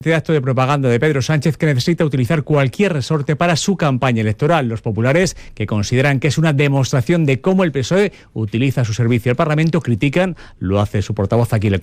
Este acto de propaganda de Pedro Sánchez, que necesita utilizar cualquier resorte para su campaña electoral. Los populares, que consideran que es una demostración de cómo el PSOE utiliza su servicio al Parlamento, critican, lo hace su portavoz aquí.